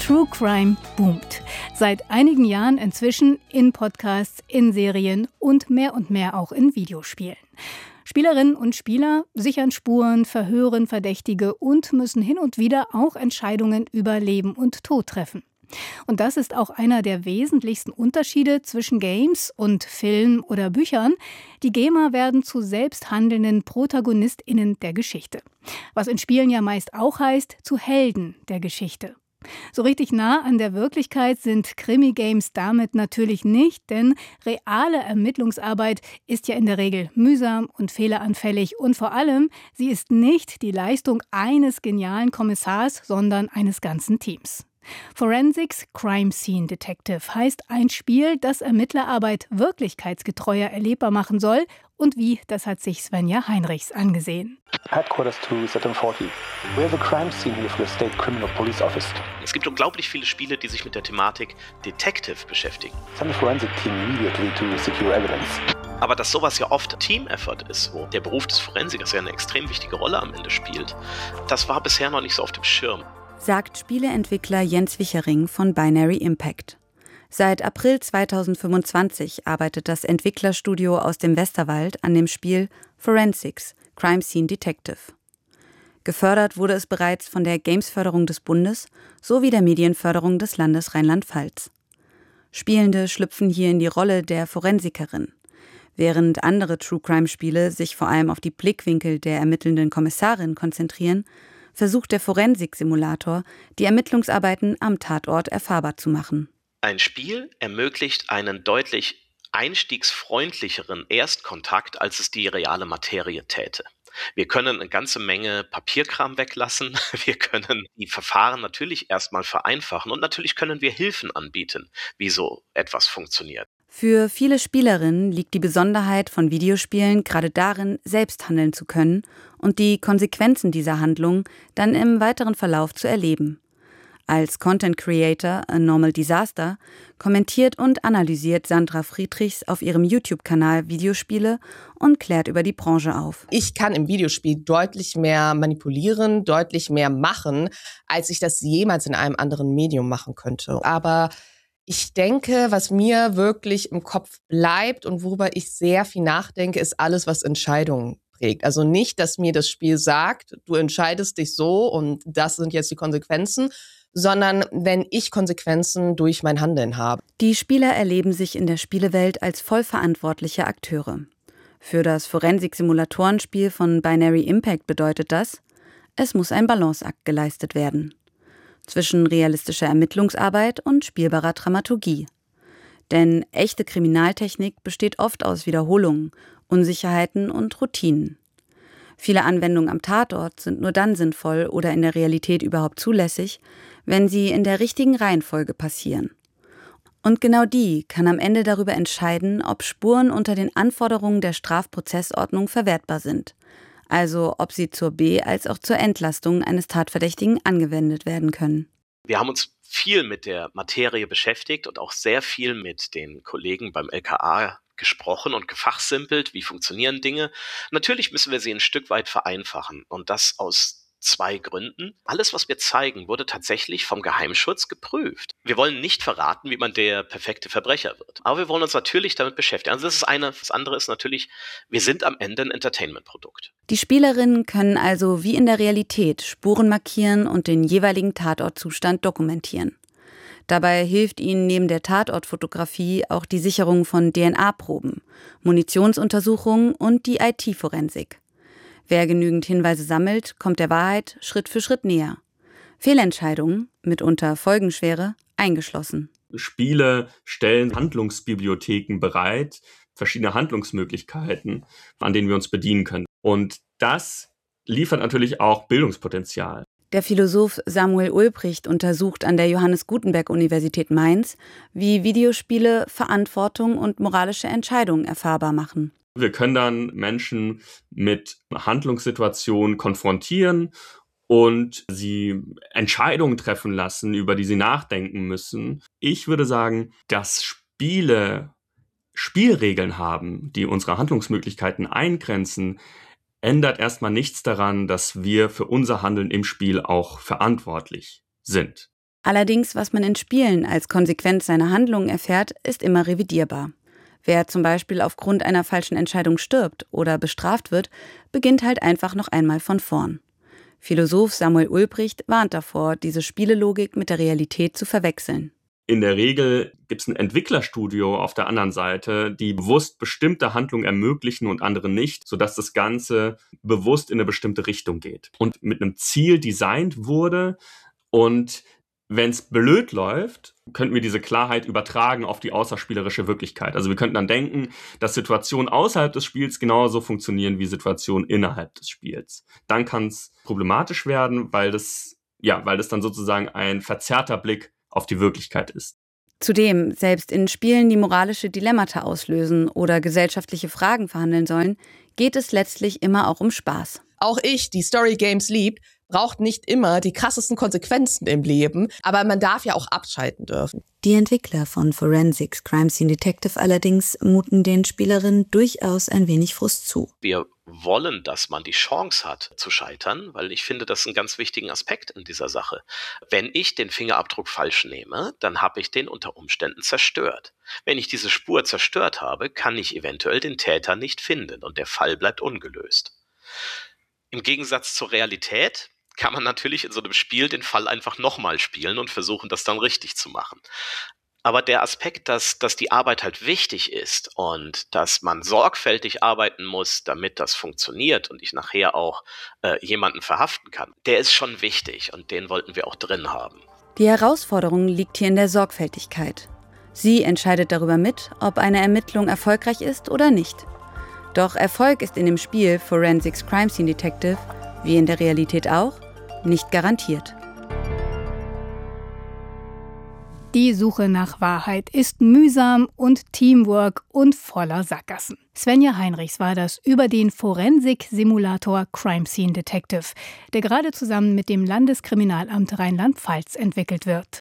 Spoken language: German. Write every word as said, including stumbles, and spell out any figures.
True Crime boomt. Seit einigen Jahren inzwischen in Podcasts, in Serien und mehr und mehr auch in Videospielen. Spielerinnen und Spieler sichern Spuren, verhören Verdächtige und müssen hin und wieder auch Entscheidungen über Leben und Tod treffen. Und das ist auch einer der wesentlichsten Unterschiede zwischen Games und Filmen oder Büchern. Die Gamer werden zu selbst handelnden ProtagonistInnen der Geschichte. Was in Spielen ja meist auch heißt, zu Helden der Geschichte. So richtig nah an der Wirklichkeit sind Krimi-Games damit natürlich nicht, denn reale Ermittlungsarbeit ist ja in der Regel mühsam und fehleranfällig und vor allem, sie ist nicht die Leistung eines genialen Kommissars, sondern eines ganzen Teams. Forensics Crime Scene Detective heißt ein Spiel, das Ermittlerarbeit wirklichkeitsgetreuer erlebbar machen soll. Und wie, das hat sich Svenja Heinrichs angesehen. Headquarters to Saturn vierzig. We have a crime scene here for the State Criminal Police Office. Es gibt unglaublich viele Spiele, die sich mit der Thematik Detective beschäftigen. Send the forensic team immediately to secure evidence. Aber dass sowas ja oft Team-Effort ist, wo der Beruf des Forensikers ja eine extrem wichtige Rolle am Ende spielt, das war bisher noch nicht so auf dem Schirm. Sagt Spieleentwickler Jens Wichering von Binary Impact. Seit April zweitausendfünfundzwanzig arbeitet das Entwicklerstudio aus dem Westerwald an dem Spiel Forensics Crime Scene Detective. Gefördert wurde es bereits von der Games-Förderung des Bundes sowie der Medienförderung des Landes Rheinland-Pfalz. Spielende schlüpfen hier in die Rolle der Forensikerin. Während andere True-Crime-Spiele sich vor allem auf die Blickwinkel der ermittelnden Kommissarin konzentrieren, versucht der Forensik-Simulator, die Ermittlungsarbeiten am Tatort erfahrbar zu machen. Ein Spiel ermöglicht einen deutlich einstiegsfreundlicheren Erstkontakt, als es die reale Materie täte. Wir können eine ganze Menge Papierkram weglassen, wir können die Verfahren natürlich erstmal vereinfachen und natürlich können wir Hilfen anbieten, wie so etwas funktioniert. Für viele Spielerinnen liegt die Besonderheit von Videospielen gerade darin, selbst handeln zu können und die Konsequenzen dieser Handlung dann im weiteren Verlauf zu erleben. Als Content Creator A Normal Disaster kommentiert und analysiert Sandra Friedrichs auf ihrem YouTube-Kanal Videospiele und klärt über die Branche auf. Ich kann im Videospiel deutlich mehr manipulieren, deutlich mehr machen, als ich das jemals in einem anderen Medium machen könnte. Aber ich denke, was mir wirklich im Kopf bleibt und worüber ich sehr viel nachdenke, ist alles, was Entscheidungen prägt. Also nicht, dass mir das Spiel sagt, du entscheidest dich so und das sind jetzt die Konsequenzen, sondern wenn ich Konsequenzen durch mein Handeln habe. Die Spieler erleben sich in der Spielewelt als vollverantwortliche Akteure. Für das Forensik-Simulatorenspiel von Binary Impact bedeutet das, es muss ein Balanceakt geleistet werden. Zwischen realistischer Ermittlungsarbeit und spielbarer Dramaturgie. Denn echte Kriminaltechnik besteht oft aus Wiederholungen, Unsicherheiten und Routinen. Viele Anwendungen am Tatort sind nur dann sinnvoll oder in der Realität überhaupt zulässig, wenn sie in der richtigen Reihenfolge passieren. Und genau die kann am Ende darüber entscheiden, ob Spuren unter den Anforderungen der Strafprozessordnung verwertbar sind. Also ob sie zur Be- als auch zur Entlastung eines Tatverdächtigen angewendet werden können. Wir haben uns viel mit der Materie beschäftigt und auch sehr viel mit den Kollegen beim L K A gesprochen und gefachsimpelt, wie funktionieren Dinge. Natürlich müssen wir sie ein Stück weit vereinfachen und das aus zwei Gründen. Alles, was wir zeigen, wurde tatsächlich vom Geheimschutz geprüft. Wir wollen nicht verraten, wie man der perfekte Verbrecher wird. Aber wir wollen uns natürlich damit beschäftigen. Also das ist eine. Das andere ist natürlich, wir sind am Ende ein Entertainment-Produkt. Die Spielerinnen können also wie in der Realität Spuren markieren und den jeweiligen Tatortzustand dokumentieren. Dabei hilft ihnen neben der Tatortfotografie auch die Sicherung von D N A-Proben, Munitionsuntersuchungen und die I T-Forensik. Wer genügend Hinweise sammelt, kommt der Wahrheit Schritt für Schritt näher. Fehlentscheidungen, mitunter folgenschwere, eingeschlossen. Spiele stellen Handlungsbibliotheken bereit, verschiedene Handlungsmöglichkeiten, an denen wir uns bedienen können. Und das liefert natürlich auch Bildungspotenzial. Der Philosoph Samuel Ulbricht untersucht an der Johannes Gutenberg Universität Mainz, wie Videospiele Verantwortung und moralische Entscheidungen erfahrbar machen. Wir können dann Menschen mit Handlungssituationen konfrontieren und sie Entscheidungen treffen lassen, über die sie nachdenken müssen. Ich würde sagen, dass Spiele Spielregeln haben, die unsere Handlungsmöglichkeiten eingrenzen, ändert erstmal nichts daran, dass wir für unser Handeln im Spiel auch verantwortlich sind. Allerdings, was man in Spielen als Konsequenz seiner Handlungen erfährt, ist immer revidierbar. Wer zum Beispiel aufgrund einer falschen Entscheidung stirbt oder bestraft wird, beginnt halt einfach noch einmal von vorn. Philosoph Samuel Ulbricht warnt davor, diese Spielelogik mit der Realität zu verwechseln. In der Regel gibt es ein Entwicklerstudio auf der anderen Seite, die bewusst bestimmte Handlungen ermöglichen und andere nicht, sodass das Ganze bewusst in eine bestimmte Richtung geht und mit einem Ziel designt wurde. Und wenn es blöd läuft, könnten wir diese Klarheit übertragen auf die außerspielerische Wirklichkeit. Also wir könnten dann denken, dass Situationen außerhalb des Spiels genauso funktionieren wie Situationen innerhalb des Spiels. Dann kann es problematisch werden, weil das, ja, weil das dann sozusagen ein verzerrter Blick auf die Wirklichkeit ist. Zudem, selbst in Spielen, die moralische Dilemmata auslösen oder gesellschaftliche Fragen verhandeln sollen, geht es letztlich immer auch um Spaß. Auch ich, die Story-Games liebt, braucht nicht immer die krassesten Konsequenzen im Leben, aber man darf ja auch abschalten dürfen. Die Entwickler von Forensics Crime Scene Detective allerdings muten den Spielerinnen durchaus ein wenig Frust zu. Wir wollen, dass man die Chance hat zu scheitern, weil ich finde, das ist ein ganz wichtiger Aspekt in dieser Sache. Wenn ich den Fingerabdruck falsch nehme, dann habe ich den unter Umständen zerstört. Wenn ich diese Spur zerstört habe, kann ich eventuell den Täter nicht finden und der Fall bleibt ungelöst. Im Gegensatz zur Realität kann man natürlich in so einem Spiel den Fall einfach nochmal spielen und versuchen, das dann richtig zu machen. Aber der Aspekt, dass, dass die Arbeit halt wichtig ist und dass man sorgfältig arbeiten muss, damit das funktioniert und ich nachher auch äh, jemanden verhaften kann, der ist schon wichtig und den wollten wir auch drin haben. Die Herausforderung liegt hier in der Sorgfältigkeit. Sie entscheidet darüber mit, ob eine Ermittlung erfolgreich ist oder nicht. Doch Erfolg ist in dem Spiel Forensics Crime Scene Detective, wie in der Realität auch, nicht garantiert. Die Suche nach Wahrheit ist mühsam und Teamwork und voller Sackgassen. Svenja Heinrichs war das über den Forensik-Simulator Crime Scene Detective, der gerade zusammen mit dem Landeskriminalamt Rheinland-Pfalz entwickelt wird.